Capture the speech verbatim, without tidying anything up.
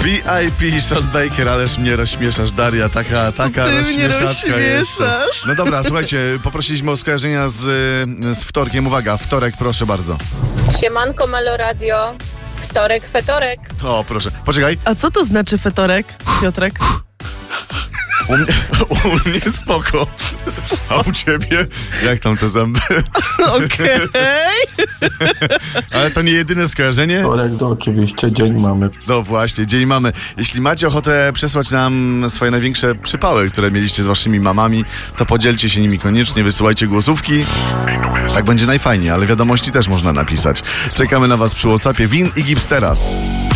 V I P Sean Baker, ależ mnie rozśmieszasz, Daria, taka, taka Ty mnie rozśmieszaczka jest. rozśmieszasz. No dobra, słuchajcie, poprosiliśmy o skojarzenia z, z wtorkiem. Uwaga, wtorek, proszę bardzo. Siemanko Meloradio, wtorek, fetorek. O, proszę. Poczekaj. A co to znaczy fetorek, Piotrek? U mnie, u mnie spoko. A u ciebie? Jak tam te zęby? Okej. Ale to nie jedyne skojarzenie. Wtorek to oczywiście dzień mamy. No właśnie, dzień mamy. Jeśli macie ochotę przesłać nam swoje największe przypały, które mieliście z waszymi mamami, to podzielcie się nimi koniecznie, wysyłajcie głosówki. Tak będzie najfajniej, ale wiadomości też można napisać. Czekamy na was przy WhatsAppie. Win i Gips teraz.